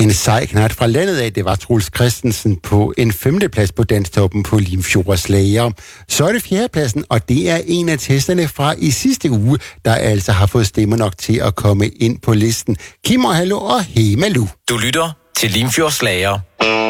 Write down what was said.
En sej knart fra landet af, det var Troels Christensen på en 5. plads på Danstoppen på Limfjords Slager. Så er det 4. pladsen, og det er en af testerne fra i sidste uge, der altså har fået stemmer nok til at komme ind på listen. Kim og Hallo og Hey Malou. Du lytter til Limfjords Slager.